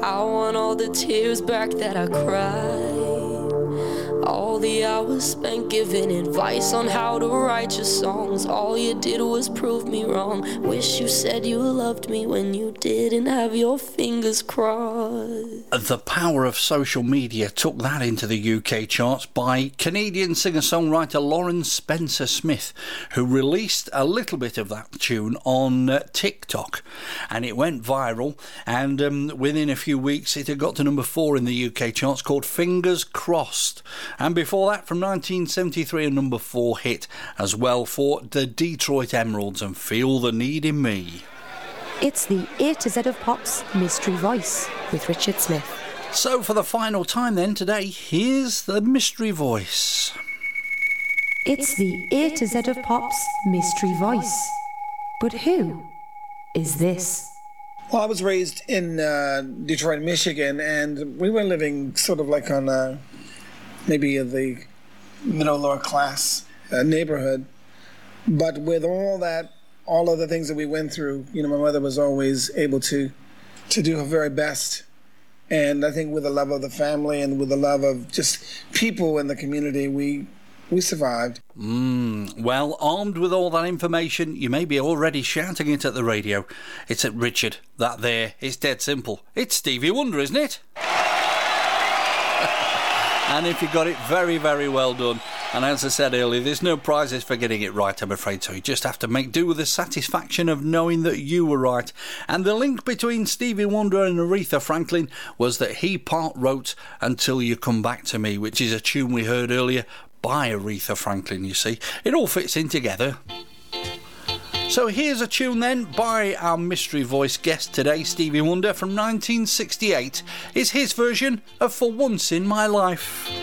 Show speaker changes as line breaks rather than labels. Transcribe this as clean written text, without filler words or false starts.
I want all the tears back that I cried. All the hours spent giving advice on how to write your songs. All you did was prove me wrong. Wish you said you loved me when you didn't have your fingers crossed.
The power of social media took that into the UK charts by Canadian singer-songwriter Lauren Spencer Smith, who released a little bit of that tune on TikTok, and it went viral, and within a few weeks it had got to number 4 in the UK charts, called Fingers Crossed. And before that, from 1973, a number 4 hit as well for the Detroit Emeralds and Feel the Need in Me.
It's the A to Z of Pop's Mystery Voice with Richard Smith.
So for the final time then today, here's the Mystery Voice.
It's the A to Z of Pop's Mystery Voice. But who is this?
Well, I was raised in Detroit, Michigan, and we were living sort of like on maybe the middle lower class neighborhood. But with all of the things that we went through, you know, my mother was always able to do her very best. And I think with the love of the family and with the love of just people in the community, we survived.
Well, armed with all that information, you may be already shouting it at the radio. It's at Richard. That there. It's dead simple. It's Stevie Wonder, isn't it? And if you got it, very, very well done. And as I said earlier, there's no prizes for getting it right, I'm afraid, so you just have to make do with the satisfaction of knowing that you were right. And the link between Stevie Wonder and Aretha Franklin was that he part-wrote Until You Come Back to Me, which is a tune we heard earlier by Aretha Franklin, you see. It all fits in together. So here's a tune then by our Mystery Voice guest today, Stevie Wonder, from 1968. It's his version of For Once in My Life.